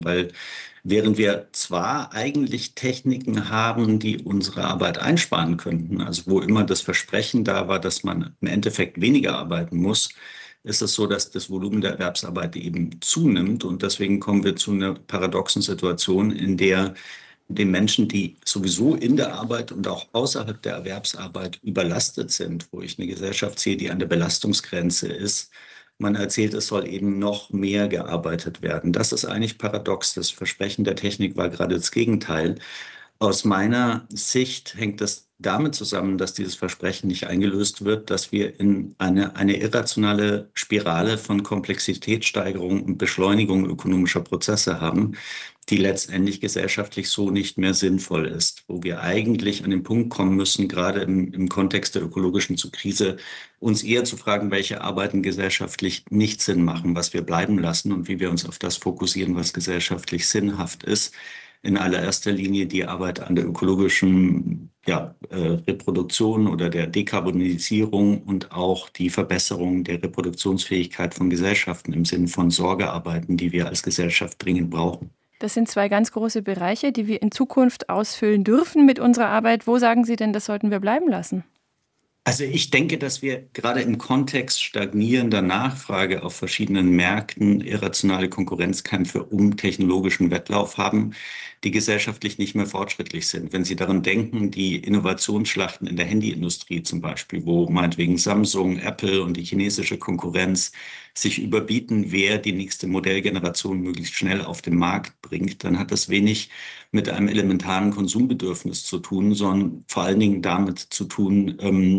Weil während wir zwar eigentlich Techniken haben, die unsere Arbeit einsparen könnten, also wo immer das Versprechen da war, dass man im Endeffekt weniger arbeiten muss, ist es so, dass das Volumen der Erwerbsarbeit eben zunimmt. Und deswegen kommen wir zu einer paradoxen Situation, in der den Menschen, die sowieso in der Arbeit und auch außerhalb der Erwerbsarbeit überlastet sind, wo ich eine Gesellschaft sehe, die an der Belastungsgrenze ist, man erzählt, es soll eben noch mehr gearbeitet werden. Das ist eigentlich paradox. Das Versprechen der Technik war gerade das Gegenteil. Aus meiner Sicht hängt das damit zusammen, dass dieses Versprechen nicht eingelöst wird, dass wir in eine irrationale Spirale von Komplexitätssteigerung und Beschleunigung ökonomischer Prozesse haben, die letztendlich gesellschaftlich so nicht mehr sinnvoll ist, wo wir eigentlich an den Punkt kommen müssen, gerade im Kontext der ökologischen Krise, uns eher zu fragen, welche Arbeiten gesellschaftlich nicht Sinn machen, was wir bleiben lassen und wie wir uns auf das fokussieren, was gesellschaftlich sinnhaft ist. In allererster Linie die Arbeit an der ökologischen Reproduktion oder der Dekarbonisierung und auch die Verbesserung der Reproduktionsfähigkeit von Gesellschaften im Sinn von Sorgearbeiten, die wir als Gesellschaft dringend brauchen. Das sind zwei ganz große Bereiche, die wir in Zukunft ausfüllen dürfen mit unserer Arbeit. Wo sagen Sie denn, das sollten wir bleiben lassen? Also ich denke, dass wir gerade im Kontext stagnierender Nachfrage auf verschiedenen Märkten irrationale Konkurrenzkämpfe um technologischen Wettlauf haben, die gesellschaftlich nicht mehr fortschrittlich sind. Wenn Sie daran denken, die Innovationsschlachten in der Handyindustrie zum Beispiel, wo meinetwegen Samsung, Apple und die chinesische Konkurrenz sich überbieten, wer die nächste Modellgeneration möglichst schnell auf den Markt bringt, dann hat das wenig mit einem elementaren Konsumbedürfnis zu tun, sondern vor allen Dingen damit zu tun,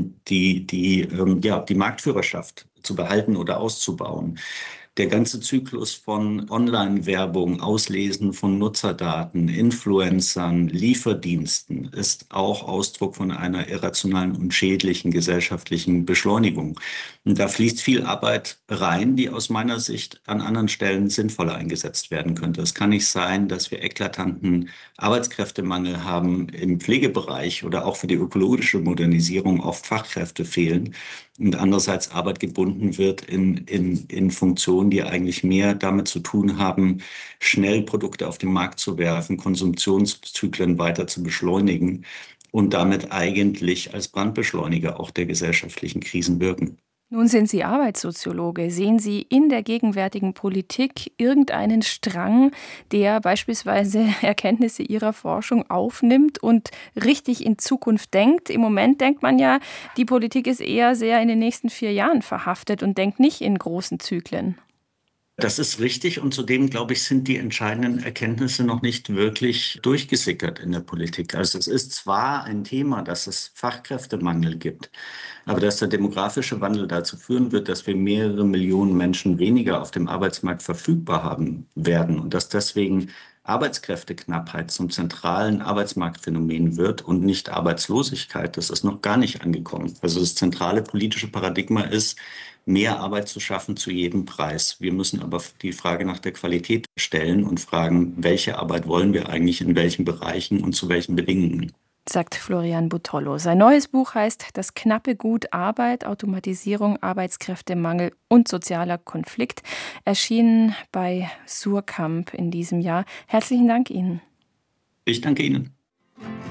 die Marktführerschaft zu behalten oder auszubauen. Der ganze Zyklus von Online-Werbung, Auslesen von Nutzerdaten, Influencern, Lieferdiensten ist auch Ausdruck von einer irrationalen und schädlichen gesellschaftlichen Beschleunigung. Und da fließt viel Arbeit rein, die aus meiner Sicht an anderen Stellen sinnvoller eingesetzt werden könnte. Es kann nicht sein, dass wir eklatanten Arbeitskräftemangel haben im Pflegebereich oder auch für die ökologische Modernisierung oft Fachkräfte fehlen und andererseits Arbeit gebunden wird in Funktionen, die eigentlich mehr damit zu tun haben, schnell Produkte auf den Markt zu werfen, Konsumptionszyklen weiter zu beschleunigen und damit eigentlich als Brandbeschleuniger auch der gesellschaftlichen Krisen wirken. Nun sind Sie Arbeitssoziologe. Sehen Sie in der gegenwärtigen Politik irgendeinen Strang, der beispielsweise Erkenntnisse Ihrer Forschung aufnimmt und richtig in Zukunft denkt? Im Moment denkt man ja, die Politik ist eher sehr in den nächsten 4 Jahren verhaftet und denkt nicht in großen Zyklen. Das ist richtig und zudem, glaube ich, sind die entscheidenden Erkenntnisse noch nicht wirklich durchgesickert in der Politik. Also es ist zwar ein Thema, dass es Fachkräftemangel gibt, aber dass der demografische Wandel dazu führen wird, dass wir mehrere Millionen Menschen weniger auf dem Arbeitsmarkt verfügbar haben werden und dass deswegen Arbeitskräfteknappheit zum zentralen Arbeitsmarktphänomen wird und nicht Arbeitslosigkeit, das ist noch gar nicht angekommen. Also das zentrale politische Paradigma ist, mehr Arbeit zu schaffen zu jedem Preis. Wir müssen aber die Frage nach der Qualität stellen und fragen, welche Arbeit wollen wir eigentlich in welchen Bereichen und zu welchen Bedingungen. Sagt Florian Butollo. Sein neues Buch heißt Das knappe Gut Arbeit, Automatisierung, Arbeitskräftemangel und sozialer Konflikt, erschienen bei Surkamp in diesem Jahr. Herzlichen Dank Ihnen. Ich danke Ihnen.